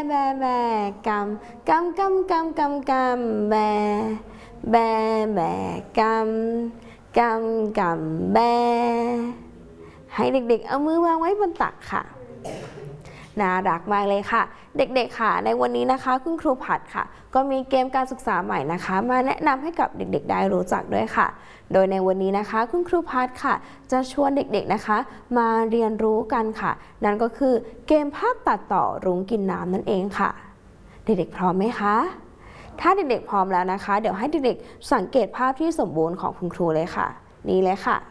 แบแบกำกำกำกำกำกำแบแบแบกำกำกำแบให้เด็กๆเอามือวางไว้บนตักค่ะน่ารักมากเลยค่ะเด็กๆค่ะในวันนี้นะคะคุณครูผัดค่ะก็มีเกมการศึกษาใหม่นะคะมาแนะนำให้กับเด็กๆได้รู้จักด้วยค่ะโดยในวันนี้นะคะคุณครูพัดค่ะจะชวนเด็กๆนะคะมาเรียนรู้กันค่ะนั่นก็คือเกมภาพตัดต่อรุ้งกินน้ำนั่นเองค่ะเด็กๆพร้อมไหมคะถ้าเด็กๆพร้อมแล้วนะคะเดี๋ยวให้เด็กๆสังเกตภาพที่สมบูรณ์ของคุณครูเลยค่ะนี่เลยค่ะ